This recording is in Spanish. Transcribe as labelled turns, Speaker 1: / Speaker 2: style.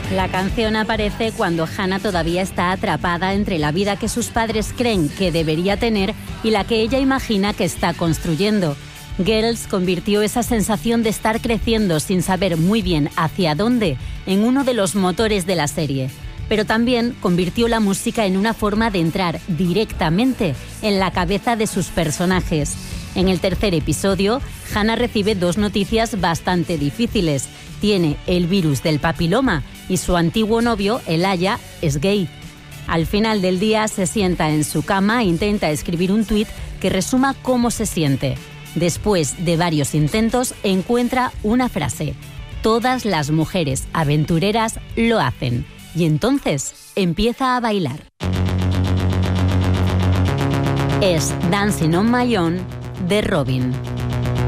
Speaker 1: La canción aparece cuando Hannah todavía está atrapada entre la vida que sus padres creen que debería tener y la que ella imagina que está construyendo. Girls convirtió esa sensación de estar creciendo sin saber muy bien hacia dónde en uno de los motores de la serie. Pero también convirtió la música en una forma de entrar directamente en la cabeza de sus personajes. En el tercer episodio, Hannah recibe 2 noticias bastante difíciles. Tiene el virus del papiloma y su antiguo novio, Elijah, es gay. Al final del día se sienta en su cama e intenta escribir un tuit que resuma cómo se siente. Después de varios intentos, encuentra una frase: todas las mujeres aventureras lo hacen. Y entonces empieza a bailar. Es Dancing on My Own de Robyn.